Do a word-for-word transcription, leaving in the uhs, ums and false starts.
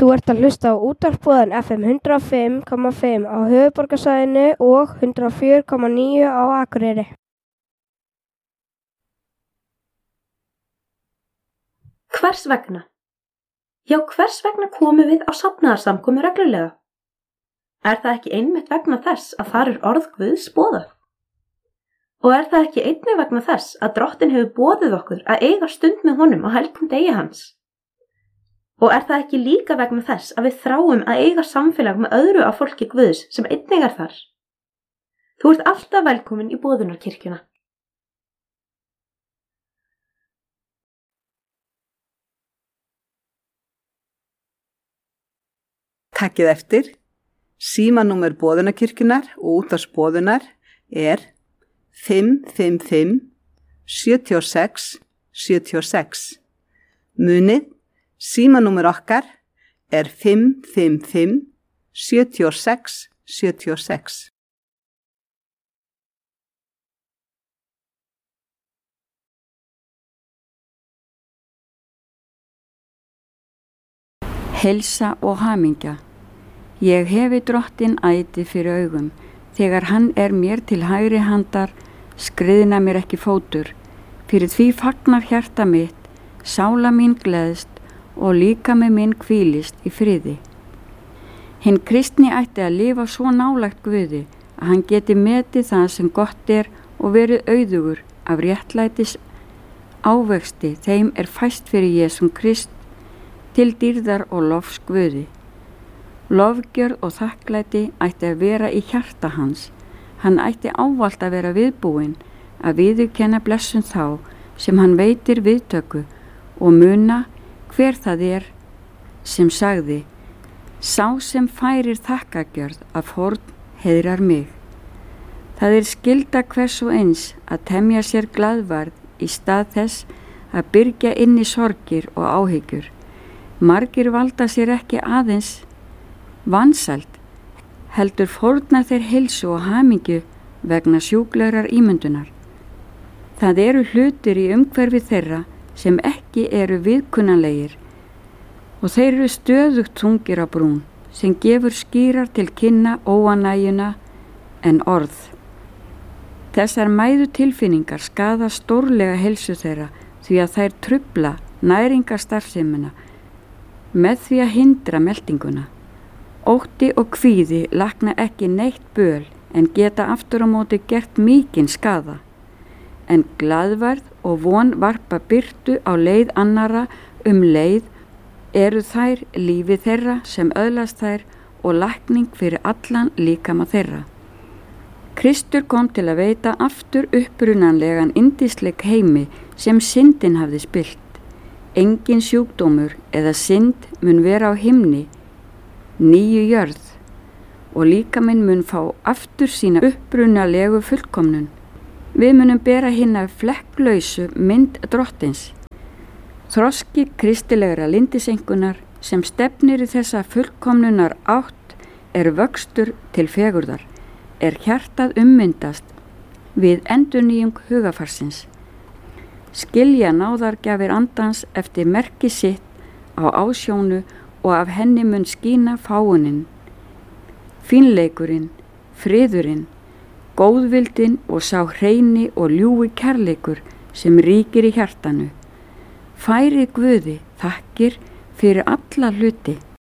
Þú ert að hlusta á útvarpsboðan F M hundrað og fimm komma fimm á höfuðborgarsvæðinu og hundrað og fjögur komma níu á Akureyri. Hvers vegna? Já, hvers vegna komum við á safnaðarsamkomu reglulega? Er það ekki einmitt vegna þess að þar er orð Guðs boðað? Og er það ekki einnig vegna þess að Drottinn hefur boðið okkur að eiga stund með honum á helgum degi hans? Og er það ekki líka vegna þess að við þráum að eiga samfélag með öðru af fólki Guðs sem einnig er þar? Þú ert alltaf velkomin í boðunarkirkjuna. Takkið eftir, símanúmer boðunarkirkjunar og útvarpsboðunar er fimm fimm fimm sjö sex sjö sex. Munið, símanúmer okkar er fimm fimm fimm sjö sex sjö sex. Heilsa og hamingja. Ég hefi Drottinn æti fyrir augum, þegar hann er mér til hægri handar, skriðna mér ekki fótur. Fyrir því fagnar hjarta mitt, sála mín gleðst og líkami minn hvílist í friði. Hinn kristni ætti að lifa svo nálægt Guði að hann geti metið það sem gott er og verið auðugur af réttlætis ávexti þeim er fæst fyrir Jesum Krist til dýrðar og lofs Guði. Lofgjörð og þakklæti ætti að vera í hjarta hans. Hann ætti ávallt að vera viðbúinn að viðurkenna blessun þá sem hann veitir viðtöku og muna hver það er sem sagði: sá sem færir þakkagjörð af fórn heiðrar mig. Það er skylda hvers og eins að temja sér glaðvarð í stað þess að byrgja inni sorgir og áhyggjur. Margir valda sér ekki aðeins vansæld, heldur fórna þeir heilsu og hamingju vegna sjúklegrar ímyndunar. Það eru hlutir í umhverfi þeirra sem ekki eru viðkunnanlegir og þeir eru stöðugt þungir á brún sem gefur skýrar til kynna óanægjuna en orð. Þessar mæðu tilfinningar skaða stórlega heilsu þeirra því að þær trufla næringarstarfsemina með því að hindra meltinguna. Ótti og kvíði lakna ekki neitt böl en geta aftur á móti gert mikinn skaða. En glaðvarð og von varpa birtu á leið annara um leið eru þær lífi þeirra sem öðlast þær og lækning fyrir allan líkama þeirra. Kristur kom til að veita aftur upprunanlegan yndisleik heimi sem syndin hafði spillt. Engin sjúkdómur eða synd mun vera á himni, nýju jörð, og líkaminn mun fá aftur sína upprunalegu fullkomnun. Við munum bera hina flekklausu mynd Drottins. Þroski kristilegra lindisengunar sem stefnir í þessa fullkomnunar átt er vöxtur til fegurðar, er hjartað ummyndast við endurnýjung hugafarsins. Skilja náðargjafir andans eftir merki sitt á ásjónu og af henni mun skína fáunin, fínleikurinn, friðurinn, góðvildin og sá hreini og ljúi kærleikur sem ríkir í hjartanu. Færi Guði þakkir fyrir alla hluti